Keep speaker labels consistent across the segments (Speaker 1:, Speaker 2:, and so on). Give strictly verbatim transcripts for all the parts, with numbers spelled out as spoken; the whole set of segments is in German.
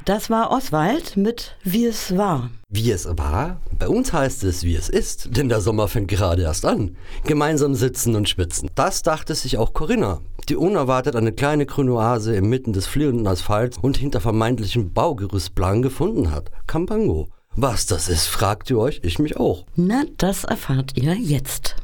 Speaker 1: Das war Oswald mit Wie es war.
Speaker 2: Wie es war? Bei uns heißt es, wie es ist, denn der Sommer fängt gerade erst an. Gemeinsam sitzen und schwitzen. Das dachte sich auch Corinna, die unerwartet eine kleine grüne Oase inmitten des flirrenden Asphalts und hinter vermeintlichem Baugerüstplan gefunden hat. Campango. Was das ist, fragt ihr euch, ich mich auch.
Speaker 1: Na, das erfahrt ihr jetzt.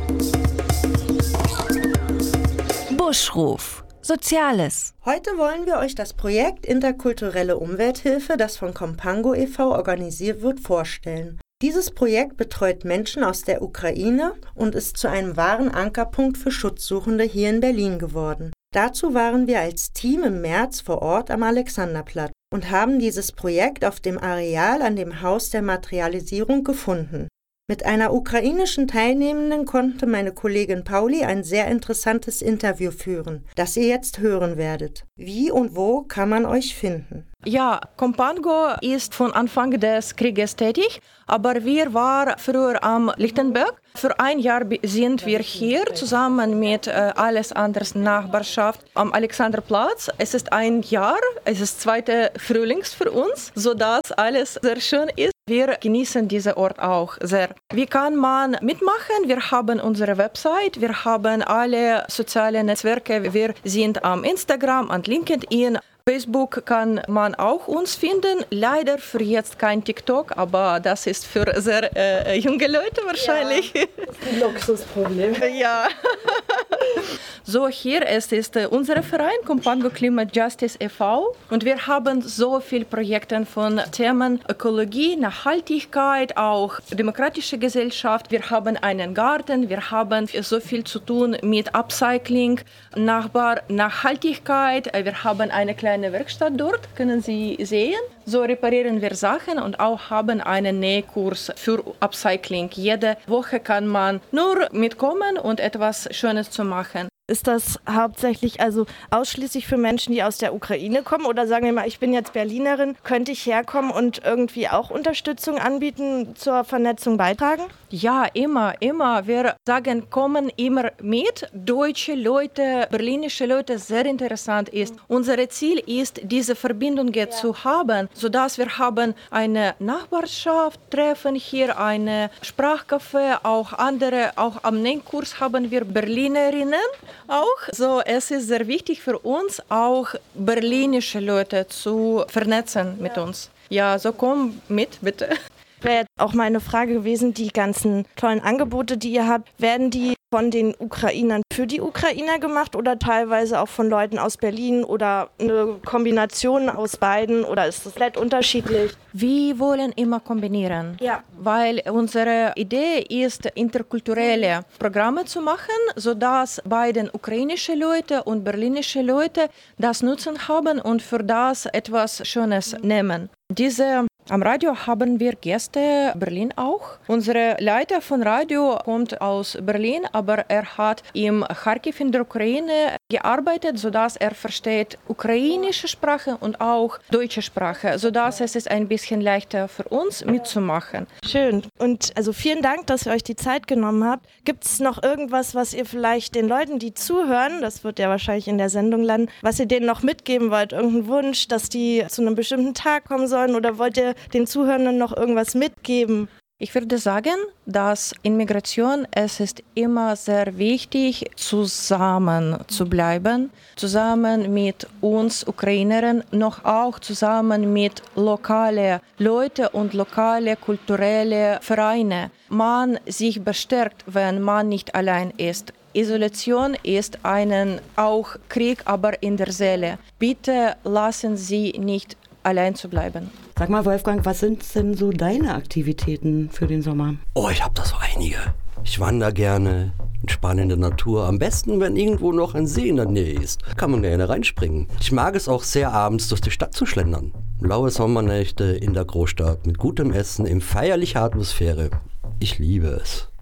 Speaker 3: Buschruf. Soziales.
Speaker 4: Heute wollen wir euch das Projekt Interkulturelle Umwelthilfe, das von Campango e V organisiert wird, vorstellen. Dieses Projekt betreut Menschen aus der Ukraine und ist zu einem wahren Ankerpunkt für Schutzsuchende hier in Berlin geworden. Dazu waren wir als Team im März vor Ort am Alexanderplatz und haben dieses Projekt auf dem Areal an dem Haus der Materialisierung gefunden. Mit einer ukrainischen Teilnehmenden konnte meine Kollegin Pauli ein sehr interessantes Interview führen, das ihr jetzt hören werdet. Wie und wo kann man euch finden?
Speaker 5: Ja, Campango ist von Anfang des Krieges tätig, aber wir waren früher am Lichtenberg. Für ein Jahr sind wir hier zusammen mit äh, alles anderes Nachbarschaft am Alexanderplatz. Es ist ein Jahr, es ist zweite Frühlings für uns, sodass alles sehr schön ist. Wir genießen diesen Ort auch sehr. Wie kann man mitmachen? Wir haben unsere Website, wir haben alle sozialen Netzwerke, wir sind am Instagram, an LinkedIn. Facebook kann man auch uns finden. Leider für jetzt kein TikTok, aber das ist für sehr äh, junge Leute wahrscheinlich.
Speaker 4: Ja, das ist ein Luxusproblem.
Speaker 5: Ja. So, hier ist, ist äh, unser Verein Campango Climate Justice e V und wir haben so viele Projekte von Themen Ökologie, Nachhaltigkeit, auch demokratische Gesellschaft. Wir haben einen Garten, wir haben so viel zu tun mit Upcycling, Nachbar, Nachhaltigkeit. Wir haben eine kleine eine Werkstatt dort, können Sie sehen. So reparieren wir Sachen und auch haben einen Nähkurs für Upcycling. Jede Woche kann man nur mitkommen und etwas Schönes zu machen.
Speaker 6: Ist das hauptsächlich also ausschließlich für Menschen, die aus der Ukraine kommen? Oder sagen wir mal, ich bin jetzt Berlinerin, könnte ich herkommen und irgendwie auch Unterstützung anbieten, zur Vernetzung beitragen?
Speaker 5: Ja, immer, immer. Wir sagen, kommen immer mit. Deutsche Leute, berlinische Leute, sehr interessant ist. Unser Ziel ist, diese Verbindungen ja. zu haben, sodass wir haben eine Nachbarschaft, treffen hier eine Sprachcafé, auch andere, auch am Nähkurs haben wir Berlinerinnen. Auch so, es ist sehr wichtig für uns, auch berlinische Leute zu vernetzen mit uns. Ja, so komm mit, bitte.
Speaker 6: Wäre auch meine Frage gewesen, die ganzen tollen Angebote, die ihr habt, werden die von den Ukrainern für die Ukrainer gemacht oder teilweise auch von Leuten aus Berlin oder eine Kombination aus beiden oder ist das komplett unterschiedlich?
Speaker 5: Wir wollen immer kombinieren,
Speaker 6: ja.
Speaker 5: weil unsere Idee ist, interkulturelle Programme zu machen, sodass beide ukrainische Leute und berlinische Leute das Nutzen haben und für das etwas Schönes nehmen. Diese Am Radio haben wir Gäste, Berlin auch. Unser Leiter von Radio kommt aus Berlin, aber er hat im Kharkiv in der Ukraine gearbeitet, sodass er versteht ukrainische Sprache und auch deutsche Sprache, sodass es ist ein bisschen leichter für uns mitzumachen.
Speaker 6: Schön. Und also vielen Dank, dass ihr euch die Zeit genommen habt. Gibt es noch irgendwas, was ihr vielleicht den Leuten, die zuhören, das wird ja wahrscheinlich in der Sendung landen, was ihr denen noch mitgeben wollt? Irgendeinen Wunsch, dass die zu einem bestimmten Tag kommen sollen oder wollt ihr den Zuhörenden noch irgendwas mitgeben?
Speaker 5: Ich würde sagen, dass in Migration es ist immer sehr wichtig, zusammen zu bleiben, zusammen mit uns Ukrainern, noch auch zusammen mit lokalen Leuten und lokalen kulturellen Vereinen. Man sich bestärkt, wenn man nicht allein ist. Isolation ist ein auch Krieg, aber in der Seele. Bitte lassen Sie nicht allein zu bleiben.
Speaker 1: Sag mal, Wolfgang, was sind denn so deine Aktivitäten für den Sommer?
Speaker 2: Oh, ich hab da so einige. Ich wandere gerne, entspanne in der Natur. Am besten, wenn irgendwo noch ein See in der Nähe ist. Kann man gerne reinspringen. Ich mag es auch sehr, abends durch die Stadt zu schlendern. Blaue Sommernächte in der Großstadt mit gutem Essen in feierlicher Atmosphäre. Ich liebe es.